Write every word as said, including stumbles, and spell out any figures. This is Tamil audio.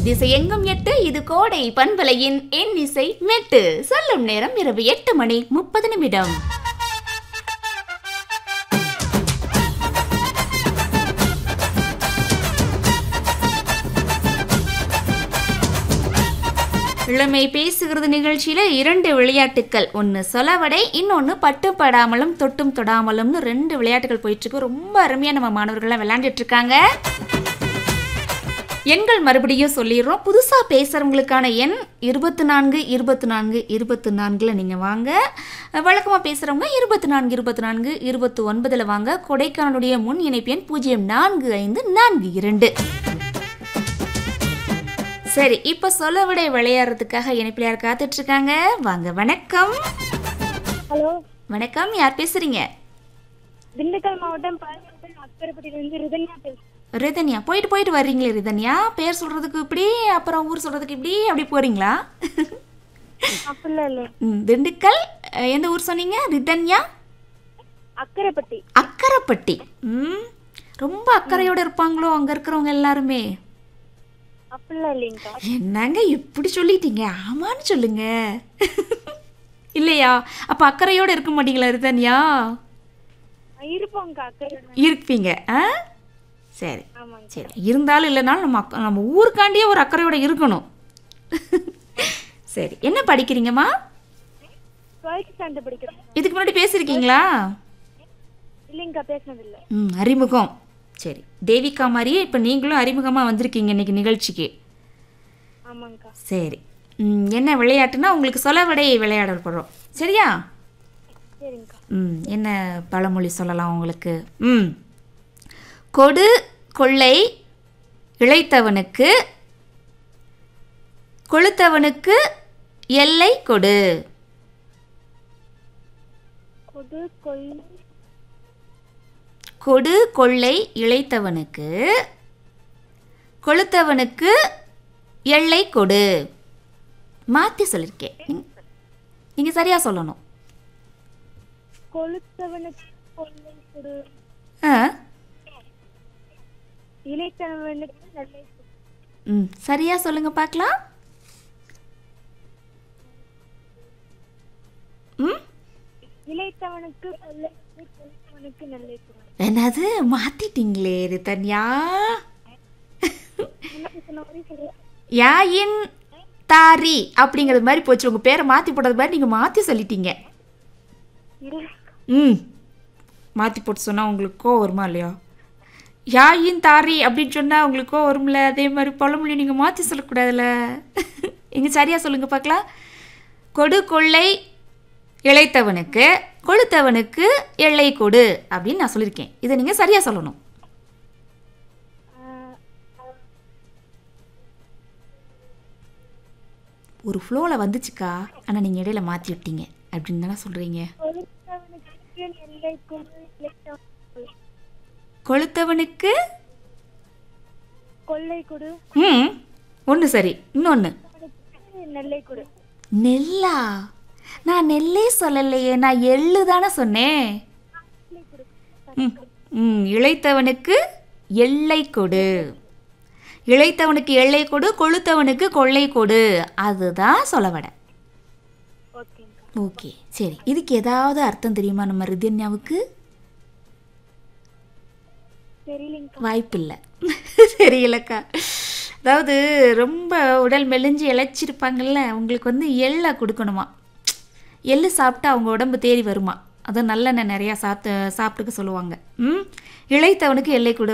திசை எங்கும் எட்டு இது கோடை பண்பலையின் என் இசை மெட்டு. சொல்லும் நேரம் இரவு எட்டு மணி முப்பது நிமிடம். இளமை பேசுகிறது நிகழ்ச்சியில இரண்டு விளையாட்டுக்கள், ஒன்று சொலவடை, இன்னொன்று பட்டும் படாமலும் தொட்டும் தொடாமலும்னு ரெண்டு விளையாட்டுகள் போயிட்டு இருக்கு. ரொம்ப அருமையா நம்ம மாணவர்கள்லாம் விளையாண்டுட்டு இருக்காங்க. எண்கள் மறுபடியும் சொல்லிடுறோம். புதுசாக பேசுகிறவங்களுக்கான எண் இருபத்தி நான்கு இருபத்தி நான்கு இருபத்தி நான்கில் நீங்கள் வாங்க. வழக்கமாக பேசுகிறவங்க இருபத்தி நான்கு இருபத்தி நான்கு இருபத்தி ஒன்பதில் வாங்க. கொடைக்கானலுடைய முன் இணைப்பு எண் பூஜ்ஜியம் நான்கு ஐந்து நான்கு இரண்டு. சரி, இப்போ சொல்லவிடை விளையாடுறதுக்காக இணைப்பில் யார் காத்துட்ருக்காங்க? வாங்க. வணக்கம். ஹலோ வணக்கம், யார் பேசுகிறீங்க? திண்டுக்கல் மாவட்டம் அக்கரைப்பட்டியிலிருந்து ரிதன்யா பேசுறேன். ரிதன்யா, போயிட்டு போயிட்டு வர்றீங்களே ரிதன்யா, பேர் சொல்கிறதுக்கு இப்படி அப்புறம் ஊர் சொல்கிறதுக்கு இப்படி அப்படி போகிறீங்களா? அப்படிலாம் இல்லை. ம், திண்டுக்கல் எந்த ஊர் சொன்னீங்க? ரிதன்யா அக்கரைப்பட்டி. அக்கரைப்பட்டி. ம், ரொம்ப அக்கறையோடு இருப்பாங்களோ அங்கே இருக்கிறவங்க எல்லாருமே? அப்படிலாம் இல்லைங்கக்கா. என்னங்க இப்படி சொல்லிட்டீங்க? ஆமான்னு சொல்லுங்க. இல்லையா? அப்போ அக்கறையோடு இருக்க மாட்டீங்களா ரிதன்யா? இருப்போங்கக்கா, அக்கறை இருப்பீங்க. ஆ, சரி ஆமாங்க. சரி. இருந்தாலும் இல்லைனாலும் நம்ம அக்க நம்ம ஊருக்காண்டியே ஒரு அக்கறையோடு இருக்கணும். சரி, என்ன படிக்கிறீங்கம்மா? டுவெல்த் ஸ்டாண்டர்ட் படிக்கிறேன். இதுக்கு முன்னாடி பேசியிருக்கீங்களா? இல்லைங்கக்கா, பேசினதில்லை. ம், அறிமுகம். சரி, தேவிகா மாதிரியே இப்போ நீங்களும் அறிமுகமாக வந்திருக்கீங்க இன்னைக்கு நிகழ்ச்சிக்கு. ஆமாங்கக்கா. சரி, ம், என்ன விளையாட்டுன்னா உங்களுக்கு சொலவடை விளையாட போகிறோம். சரியா? சரிங்கக்கா. ம், என்ன பழமொழி சொல்லலாம் உங்களுக்கு? ம், கொடு கொள்ளை இளைத்தவனுக்கு கொளுத்தவனுக்கு எல்லை கொடு. கொடு கொள்ளை கொடு கொள்ளை இளைத்தவனுக்கு கொளுத்தவனுக்கு எல்லை கொடு. மாற்றி சொல்லியிருக்கேன், நீங்கள் சரியாக சொல்லணும். கொளுத்தவனுக்கு கொள்ளை கொடு, ஆ, இளைத்தவனுக்கு நல்லை கொடு. ம், சரியாக சொல்லுங்கள் பார்க்கலாம். ம், இளைத்தவனுக்கு கொள்ளை கொடு, கொளுத்தவனுக்கு நல்லை கொடு. என்னது மாற்றிட்டீங்களே ரிதன்யா? சொன்ன மாதிரி சொல்றேன். யாயின் தாரி அப்படிங்கிறது மாதிரி போச்சு. உங்கள் பேரை மாற்றி போடுறது மாதிரி நீங்கள் மாற்றி சொல்லிட்டீங்க. ம், மாற்றி போட்டு சொன்னால் உங்களுக்கு கோவம் வருமா இல்லையா? யாயின் தாரி அப்படின்னு சொன்னால் உங்களுக்கு கோவம் வரும்ல? அதே மாதிரி பழமொழி நீங்கள் மாற்றி சொல்லக்கூடாதுல்ல. இங்கே சரியாக சொல்லுங்கள் பார்க்கலாம். கொடு கொள்ளை இளைத்தவனுக்கு கொளுத்தவனுக்கு எல்லை கொடு அப்படின்னு நான் சொல்லியிருக்கேன். இதை நீங்கள் சரியாக சொல்லணும். ஒரு ஃப்ளோவில் வந்துச்சுக்கா, ஆனால் நீங்கள் இடையில மாற்றி விட்டீங்க அப்படின்னு தானே சொல்கிறீங்க. கொளுத்தவனுக்கு நல்லை கொடு, இளைத்தவனுக்கு கொளுத்தவனுக்கு கொள்ளை கொடு, ம், ஒன்று சரி. இன்னொன்று நல்லை கொடு. நெல்லா? நான் நெல்லே சொல்லலையே, நான் எள்ளு தானே சொன்னேன். ம், ம், இளைத்தவனுக்கு எல்லை கொடு, இளைத்தவனுக்கு எல்லை கொடு, கொளுத்தவனுக்கு கொள்ளை கொடு, அதுதான் சொலவடை. ஓகேங்கக்கா. ஓகே, சரி. இதுக்கு ஏதாவது அர்த்தம் தெரியுமா நம்ம ரிதன்யாவுக்கு? தெரியலங்கக்கா. வாய்ப்பில்லை. தெரியலக்கா. அதாவது ரொம்ப உடல் மெலிஞ்சு இழைச்சிருப்பாங்கல்ல, அவங்களுக்கு வந்து எள்ளை கொடுக்கணுமா. எள்ளு சாப்பிட்டு அவங்க உடம்பு தேறி வருமா. அதான் நல்லெண்ணெய் நிறையா சாப்பிட்டு சாப்பிட்டுக்க சொல்லுவாங்க. ம், இளைத்தவனுக்கு எல்லை கொடு